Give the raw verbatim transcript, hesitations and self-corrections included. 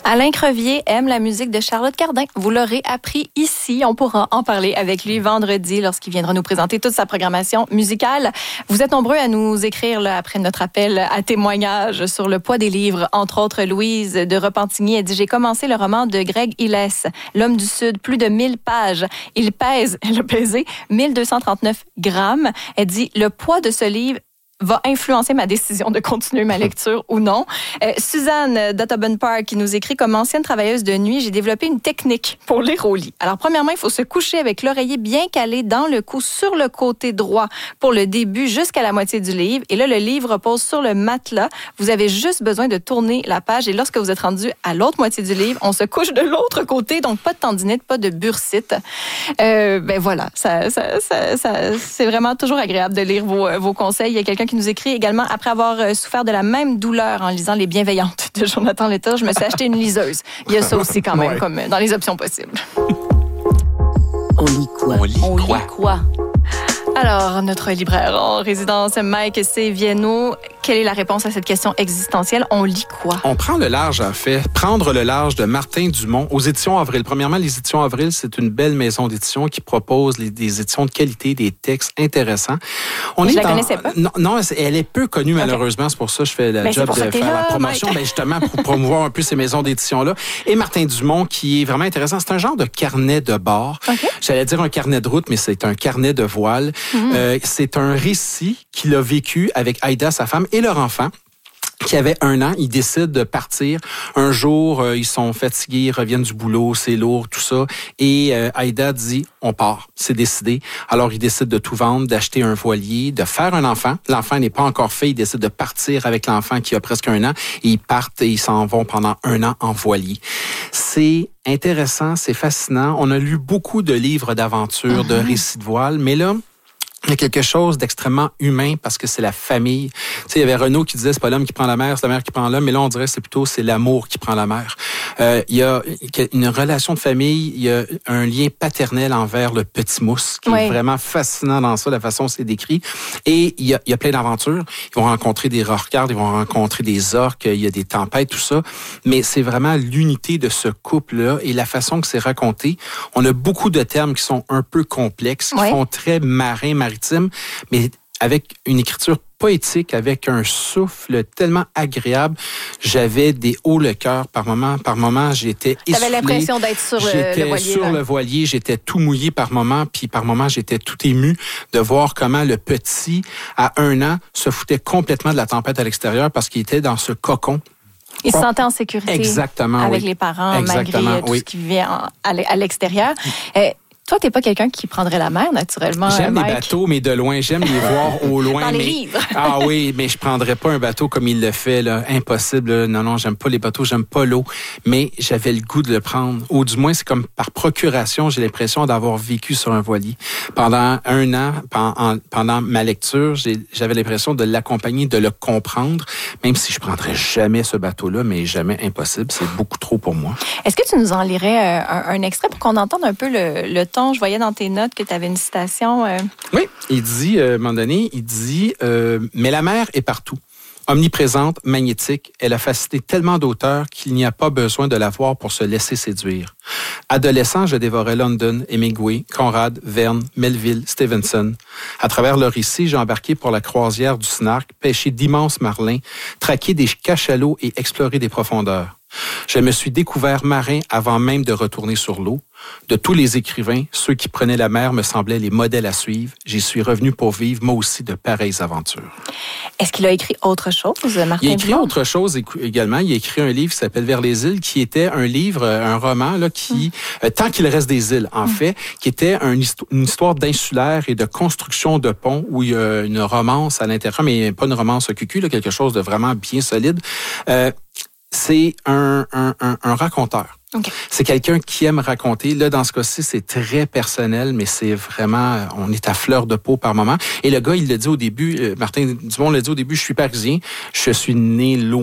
Alain Crevier aime la musique de Charlotte Cardin. Vous l'aurez appris ici. On pourra en parler avec lui vendredi lorsqu'il viendra nous présenter toute sa programmation musicale. Vous êtes nombreux à nous écrire là, après notre appel à témoignage sur le poids des livres. Entre autres, Louise de Repentigny a dit « J'ai commencé le roman de Greg Illes, L'homme du Sud, plus de mille pages. Il pèse, elle a pesé, mille deux cent trente-neuf grammes. » Elle dit « Le poids de ce livre va influencer ma décision de continuer ma lecture ou non. Euh, Suzanne d'Audubon Park qui nous écrit « Comme ancienne travailleuse de nuit, j'ai développé une technique pour lire au lit. Alors, premièrement, il faut se coucher avec l'oreiller bien calé dans le cou sur le côté droit pour le début jusqu'à la moitié du livre. Et là, le livre repose sur le matelas. Vous avez juste besoin de tourner la page. Et lorsque vous êtes rendu à l'autre moitié du livre, on se couche de l'autre côté. Donc, pas de tendinite, pas de bursite. Euh, ben voilà, ça, ça, ça, ça, c'est vraiment toujours agréable de lire vos, vos conseils. Il y a quelqu'un qui nous écrit également, après avoir souffert de la même douleur en lisant Les Bienveillantes de Jonathan Letta, je me suis acheté une liseuse. Il y a ça aussi quand même, ouais, comme dans les options possibles. On lit quoi? On lit On quoi? lit quoi? Alors, notre libraire en résidence, Mike Séviano, quelle est la réponse à cette question existentielle? On lit quoi? On prend le large, en fait. Prendre le large de Martin Dumont aux éditions Avril. Premièrement, les éditions Avril, c'est une belle maison d'édition qui propose les, des éditions de qualité, des textes intéressants. On je est la dans... connaissais pas. Non, non, elle est peu connue, okay, malheureusement. C'est pour ça que je fais le ben, job de faire là, la promotion. Mike. Ben, justement, pour promouvoir un peu ces maisons d'édition-là. Et Martin Dumont, qui est vraiment intéressant. C'est un genre de carnet de bord. Okay. J'allais dire un carnet de route, mais c'est un carnet de voile. Mm-hmm. Euh, c'est un récit qu'il a vécu avec Aïda, sa femme, et leur enfant, qui avait un an. Ils décident de partir. Un jour, euh, ils sont fatigués, ils reviennent du boulot, c'est lourd, tout ça. Et euh, Aïda dit, on part, c'est décidé. Alors, ils décident de tout vendre, d'acheter un voilier, de faire un enfant. L'enfant n'est pas encore fait. Ils décident de partir avec l'enfant qui a presque un an. Et ils partent et ils s'en vont pendant un an en voilier. C'est intéressant, c'est fascinant. On a lu beaucoup de livres d'aventure, mm-hmm. de récits de voile, mais là, il y a quelque chose d'extrêmement humain parce que c'est la famille. Tu sais, il y avait Renaud qui disait c'est pas l'homme qui prend la mer, c'est la mer qui prend l'homme, mais là on dirait c'est plutôt c'est l'amour qui prend la mer. Euh, il y a une relation de famille, il y a un lien paternel envers le petit mousse qui oui. est vraiment fascinant dans ça, la façon dont c'est décrit. Et il y a, il y a plein d'aventures. Ils vont rencontrer des rocards, ils vont rencontrer des orques, il y a des tempêtes, tout ça. Mais c'est vraiment l'unité de ce couple-là et la façon que c'est raconté. On a beaucoup de termes qui sont un peu complexes, qui oui. font très marin, maritime, mais avec une écriture poétique, avec un souffle tellement agréable. J'avais des hauts le cœur par moment. Par moment, j'étais essoufflé. T'avais l'impression d'être sur le, j'étais le voilier. Sur là. le voilier, j'étais tout mouillé par moment, puis par moment, j'étais tout ému de voir comment le petit, à un an, se foutait complètement de la tempête à l'extérieur parce qu'il était dans ce cocon. Il se sentait en sécurité. Exactement, avec oui. les parents, Exactement, malgré tout oui. ce qui vient à l'extérieur. Euh, Toi, t'es pas quelqu'un qui prendrait la mer, naturellement. J'aime Mike. les bateaux, mais de loin. J'aime les voir au loin. Dans les mais... livres. Ah oui, mais je prendrais pas un bateau comme il le fait, là. Impossible. Là. Non, non, j'aime pas les bateaux, j'aime pas l'eau. Mais j'avais le goût de le prendre. Ou du moins, c'est comme par procuration, j'ai l'impression d'avoir vécu sur un voilier. Pendant un an, pendant, pendant ma lecture, j'ai, j'avais l'impression de l'accompagner, de le comprendre, même si je prendrais jamais ce bateau-là, mais jamais impossible. C'est beaucoup trop pour moi. Est-ce que tu nous en lirais un, un extrait pour qu'on entende un peu le, le ton? Je voyais dans tes notes que tu avais une citation. Euh... Oui, il dit, euh, à un moment donné, il dit euh, « Mais la mer est partout. Omniprésente, magnétique, elle a fasciné tellement d'auteurs qu'il n'y a pas besoin de la voir pour se laisser séduire. Adolescent, je dévorais London, Hemingway, Conrad, Verne, Melville, Stevenson. À travers leur récit, j'ai embarqué pour la croisière du Snark, pêché d'immenses marlins, traqué des cachalots et exploré des profondeurs. Je me suis découvert marin avant même de retourner sur l'eau. De tous les écrivains, ceux qui prenaient la mer me semblaient les modèles à suivre. J'y suis revenu pour vivre, moi aussi, de pareilles aventures. » Est-ce qu'il a écrit autre chose, Martin Il a écrit Dumont? autre chose également. Il a écrit un livre qui s'appelle « Vers les îles », qui était un livre, un roman, là, qui, mm. euh, tant qu'il reste des îles, en mm. fait, qui était un, une histoire d'insulaire et de construction de ponts où il y a une romance à l'intérieur, mais pas une romance cucu, là, quelque chose de vraiment bien solide. Euh, c'est un, un, un, un raconteur. Okay. C'est quelqu'un qui aime raconter. Là, dans ce cas-ci, c'est très personnel, mais c'est vraiment... On est à fleur de peau par moment. Et le gars, il l'a dit au début, Martin Dumont l'a dit au début, je suis parisien, je suis né loin.